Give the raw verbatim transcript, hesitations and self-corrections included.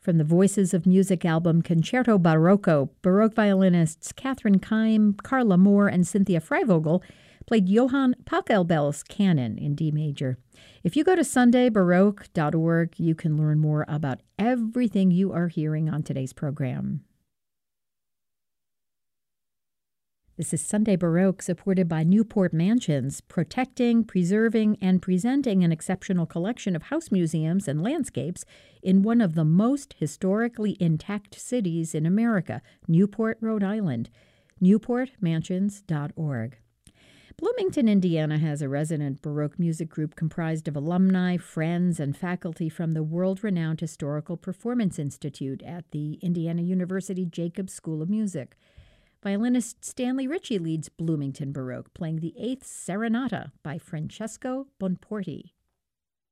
From the Voices of Music album Concerto Barocco, Baroque violinists Catherine Keim, Carla Moore, and Cynthia Freivogel played Johann Pachelbel's Canon in D major. If you go to sunday baroque dot org, you can learn more about everything you are hearing on today's program. This is Sunday Baroque, supported by Newport Mansions, protecting, preserving, and presenting an exceptional collection of house museums and landscapes in one of the most historically intact cities in America, Newport, Rhode Island. newport mansions dot org. Bloomington, Indiana has a resident Baroque music group comprised of alumni, friends, and faculty from the world-renowned Historical Performance Institute at the Indiana University Jacobs School of Music. Violinist Stanley Ritchie leads Bloomington Baroque, playing the eighth Serenata by Francesco Bonporti.